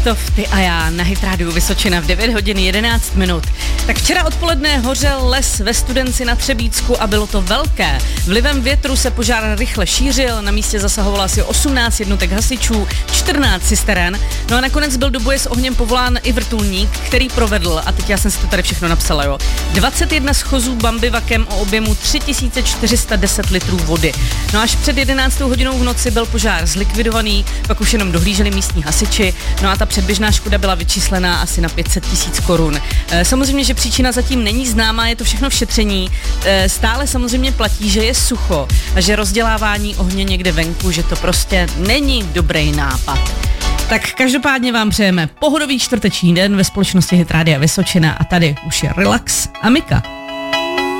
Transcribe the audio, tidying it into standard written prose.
To Ty a já na Hit Radio Vysočina v 9 hodin 11 minut. Tak včera odpoledne hořel les ve Studenci na Třebíčsku a bylo to velké. Vlivem větru se požár rychle šířil, na místě zasahovalo asi 18 jednotek hasičů, 14 cisteren. No a nakonec byl do boje s ohněm povolán i vrtulník, který provedl, a teď já jsem si to tady všechno napsala, 21 schozů bambivakem o objemu 3410 litrů vody. No až před 11 hodinou v noci byl požár zlikvidovaný, pak už jenom dohlíželi místní hasiči. No a ta předběžná škoda byla vyčíslená asi na 500 000 korun. Samozřejmě, že příčina zatím není známá, je to všechno v šetření. Stále samozřejmě platí, že je sucho a že rozdělávání ohně někde venku, že to prostě není dobrý nápad. Tak každopádně vám přejeme pohodový čtvrteční den ve společnosti Hit Rádia Vysočina a tady už je relax a Mika.